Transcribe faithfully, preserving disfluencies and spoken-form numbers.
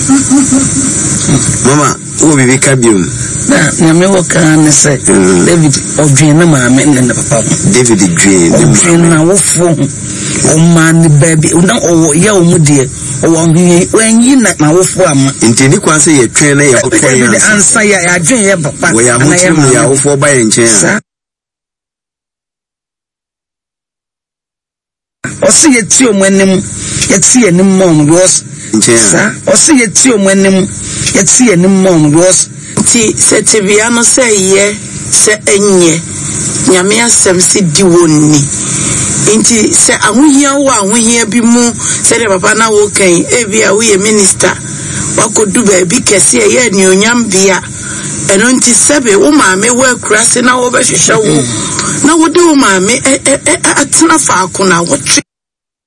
Mama, who be Cabium? Name can say David or Jane, mamma, and the papa. David Jane, now, oh man, the baby, oh, young dear, oh, when you not my wolf, until you can say a trainer, the answer, I dream, papa. We are moving for buying chair. Or see a team when him, yet see any mom was, or see a team when him, yet see any mom was. Said Tiviano say, ye, say, enye, Yamia Sam said, Diwoni. Inti say, I will hear one, we hear be more, said Papa now, okay, every we a minister. What could do baby, Cassia, ye, new Yambia, and until Sabe, woman may work crossing over show. Now, what do mammy, a Tina Falcona, what